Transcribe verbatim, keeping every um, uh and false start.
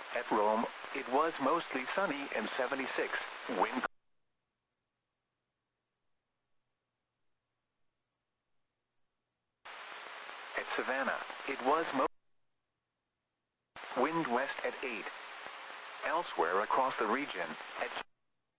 At Rome, it was mostly sunny and seventy-six. Wind At Savannah, it was mostly wind west at eight. Elsewhere across the region, at